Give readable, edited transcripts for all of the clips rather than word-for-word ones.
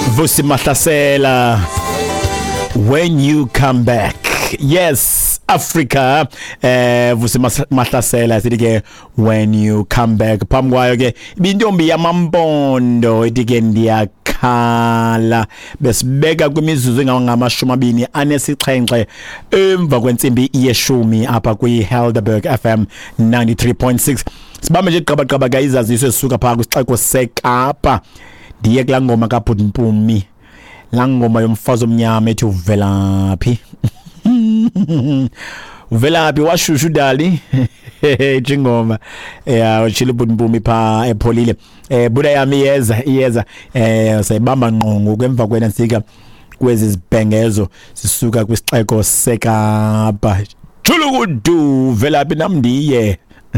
Vusi Mahlasela, when you come back. Yes, Africa. Vusi Mahlasela sithi when you come back. Phambi kwayo ke ibintombi yamampondo ithi ndiyakhala besibeka kwimizuzu engamashumi 27 emva kwensimbi yeshumi apha kwi Helderberg FM 93.6. Sibambe nje gqaba ka izaziso esisuka pha kwisixeko seKapa. Ndiye kulaa ngoma kaBhut'Mpumi, laa ngoma yomfazi omnyama ethi uvelaphi. Uvelaphi washushu dali jingoma wachile Bhut'Mpumi pha epholile. Buda yami iyeza sayibamba ngqongo kwemva kwena sika kwezi zibhengezo sisuka kwisixeko seKapa. Chulukudu uvelaphi namndiye.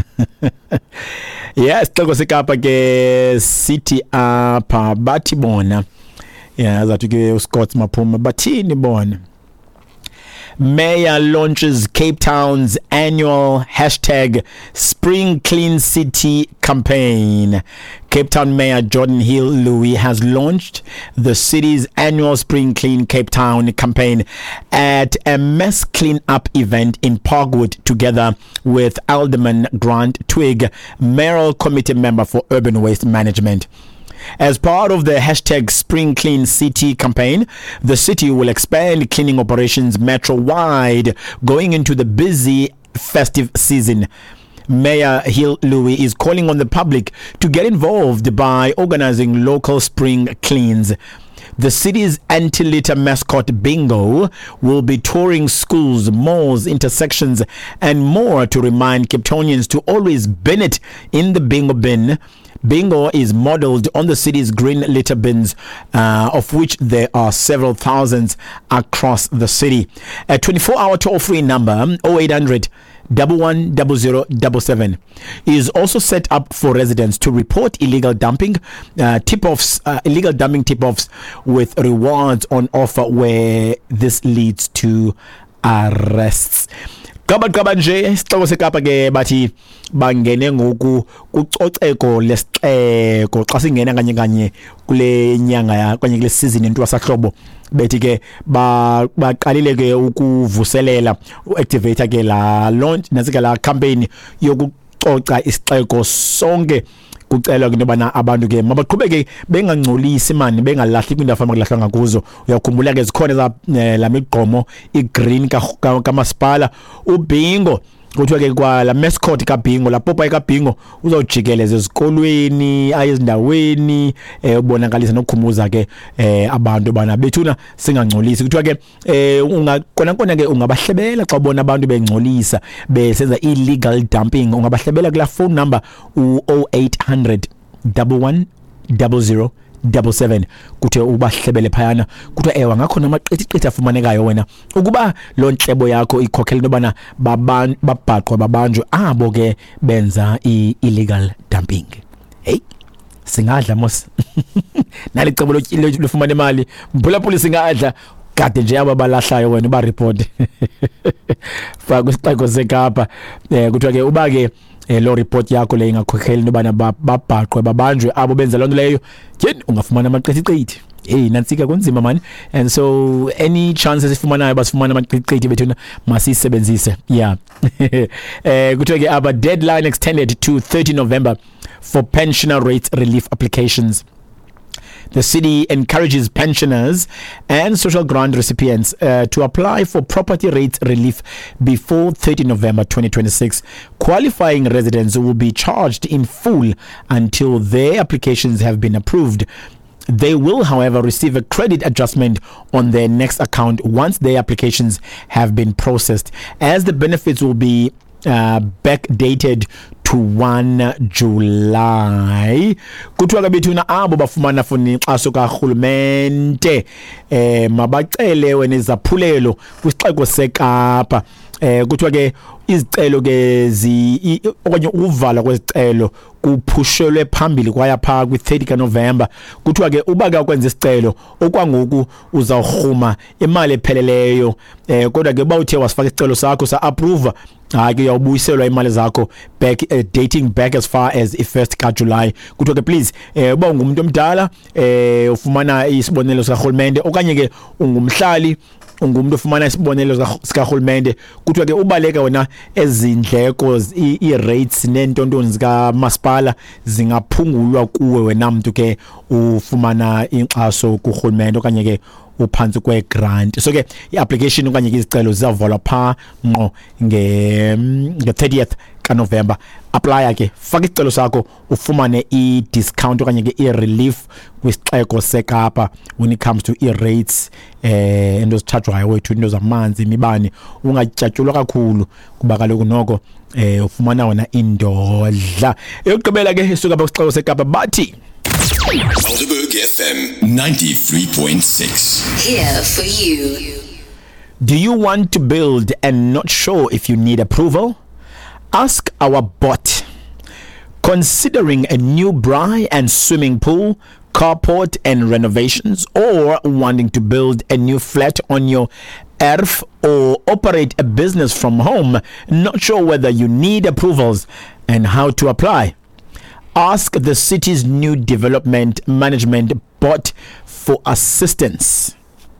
Yes, sixeko seKapa ke city apha bathi bona azathi ke uScott Maphuma bathini bona. Mayor launches Cape Town's annual #Spring Clean City campaign. Cape Town Mayor Jordan Hill-Louis has launched the city's annual Spring Clean Cape Town campaign at a mass clean-up event in Parkwood together with Alderman Grant Twigg, mayoral committee member for urban waste management. As part of the #Spring Clean City campaign, the city will expand cleaning operations metro-wide going into the busy festive season. Mayor Hill-Louis is calling on the public to get involved by organizing local spring cleans. The city's anti-litter mascot Bingo will be touring schools, malls, intersections and more to remind Capetonians to always bin it in the Bingo bin. Bingo is modeled on the city's green litter bins, of which there are several thousands across the city. A 24-hour toll-free number 0800 110077 is also set up for residents to report illegal dumping tip-offs, with rewards on offer where this leads to arrests. Gaba nje isixeko seKapa ke bathi bangene ngoku kucoceko lesixeko xa singena kanye kule nyanga kanye kule season entwasahlobo bethi ke baqalile ke ukuvuselela uactivate ke la launch nasike la campaign yokucoca isixeko sonke. Kucela ke nobana abantu ke mabaqhubeke bengangcolisi mani bengalahli kwindawo afana kulahlwa ngakuzo. Uyakhumbula ke zikhona la migqomo igreen kamasipala uBingo kuthiwa ke kwa la mascot kaBingo la popa kaBingo uzawujikeleza ezikolweni ayezindaweni ubonakalisa nokukhumuza ke abantu bana bethuna singangcolisi. Kuthiwa ke ungaqona ke ungabahlebela xa ubona abantu bengcolisa besenza illegal dumping. Ungabahlebela kula phone number u0800 110077 kuthe ubahlebele phayana kuthiwa ewa ngakhona amaqithiqithi afumanekayo wena ukuba lo nhlebo yakho ikhokhela nobana babhaqwa babanjwe abo ke benza illegal dumping. Hey singadla mos nalicebo lofumana imali mphulaphula singadla kade nje ababalahlayo wena ba report fa kwisixeko seKapa kuthiwa ke uba ke lo report yakho le ingakhokhela nobana babhaqwe babanjwe abo benza lonto leyo yini ungafumana amaqithiqithi. Hey nansika kunzima man, and so any chances ifumanayo basifumana amaqithiqithi bethuna masisebenzise. Yeah. Kuthiwa ke aba deadline extended to 30 November for pensioner rate relief applications. The city encourages pensioners and social grant recipients to apply for property rate relief before 30 November 2026. Qualifying residents will be charged in full until their applications have been approved. They will, however, receive a credit adjustment on their next account once their applications have been processed, as the benefits will be backdated to 1 July. Kuthiwa ke bethuna abo bafumana funi xaso kaRhulumente mabacele wena izaphulelo kwisixeko seKapa. Kuthiwa ke izicelo ke okanye uvala kwezicelo kuphushelwe phambili kwaya pha kwi-30 kaNovember. Kuthiwa ke uba ke ukwenza isicelo okwangoku uzawurhuma imali epheleleyo kodwa ke bawuthe wasifaka isicelo sakho sa approve hayi ke uyabuyiselwa imali zakho back dating back as far as i1st kaJuly. Kuthiwa ke please uba ungumuntu omdala ufumana isibonelelo sikaRhulumente okanye ke ungumhlali ungumuntu ofumana isibonelelo sikaRhulumente, kuthiwa ke ubaleka wena ezindleko i-rates nentontoni zika masipala zingaphungulwa kuwe wena muntu ke ufumana inkxaso kuRhulumente okanye ke uphansi kwegrant. So ke i-application okanye ke izicelo ziyavalwa pha ngqo nge-30th kaNovember. Apply ke, faka isicelo sakho ufumane i-discount okanye ke i-relief kwisixeko seKapa when it comes to i-rates into zichargewayo wethu, into zamanzi, imibane, ungatyatshulwa kakhulu kuba kaloku noko ufumana wona indodla. Eyokugqibela ke isuka apha kwisixeko seKapa bathi Helderberg FM 93.6. Here for you. Do you want to build and not sure if you need approval? Ask our bot. Considering a new braai and swimming pool, carport and renovations, or wanting to build a new flat on your erf or operate a business from home, not sure whether you need approvals and how to apply? Ask the city's new development management bot for assistance.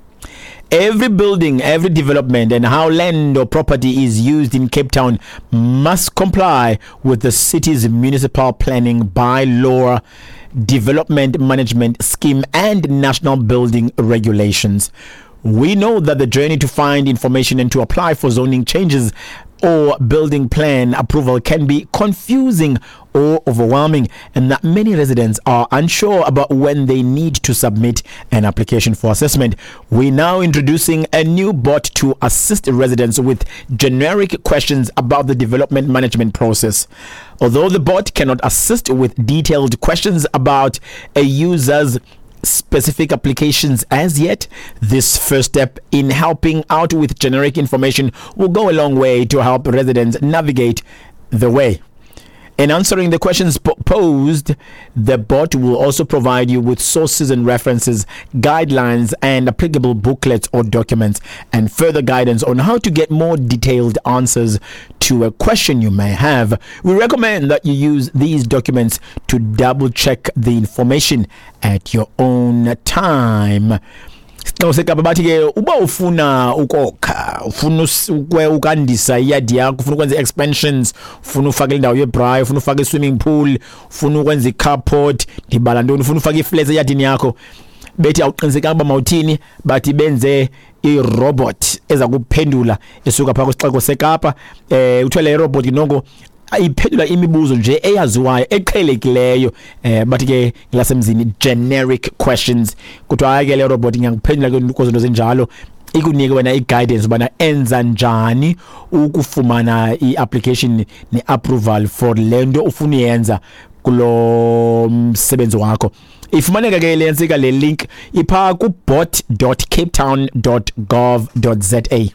Every building, every development, and how land or property is used in Cape Town must comply with the city's municipal planning bylaw, development management scheme, and national building regulations. We know that the journey to find information and to apply for zoning changes or building plan approval can be confusing or overwhelming, and that many residents are unsure about when they need to submit an application for assessment. We're now introducing a new bot to assist residents with generic questions about the development management process. Although the bot cannot assist with detailed questions about a user's specific applications as yet, this first step in helping out with generic information will go a long way to help residents navigate the way. In answering the questions posed, the bot will also provide you with sources and references, guidelines, and applicable booklets or documents, and further guidance on how to get more detailed answers to a question you may have. We recommend that you use these documents to double check the information at your own time. Sicela bathi ke uba ufuna ukokha, ufuna ukandisa iyadi yakho, ufuna ukwenza expansions, ufuna ufaka indawo yebraai, ufuna ufaka iswimming pool, ufuna ukwenza icarport, ndibala ntoni, ufuna ufaka iflats eyadini yakho, bethi awuqiniseka uba mawuthini, bathi benze irobot eza kuphendula esuka pha kwisixeko seKapa. Uthwele irobot noko ayiphendula imibuzo nje eyaziwayo eqhelekileyo, bathi ke lasemzini generic questions. Kuthiwa hayi ke le robot ngiyakuphendula ke izinto zenjalo, ikunike wena i-guidance bana enza njani ukufumana i-application ne-approval for lento ufuna yenza kulo msebenzi wakho. Ifumaneka ke le ntsika le link ipha ku bot.capetown.gov.za.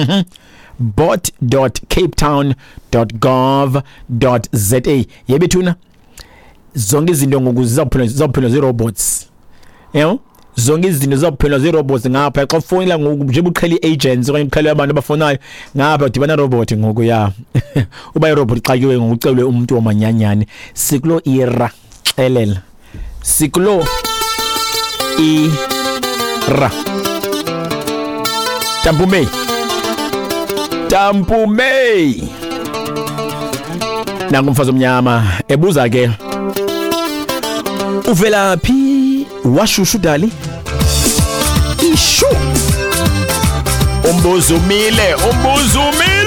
bot.capetown.gov.za. Yebethuna zonke izinto ngoku zizawuphendwa zi-robots. Yebo, zonke izinto zizawuphendwa zi-robots ngapha. Xa ufonela ngoku nje ubuqhela i-agents okanye uqhela abantu abafonayo ngapha udibana robot ngoku ya. Uba i-robot xakiwe ngokucelwe umuntu omanyanyane. Sikulo era xelela. Sikulo era. Tampumei nangumfazi omnyama ebuza ke uvela phi washushu dali ishu umbuzo umile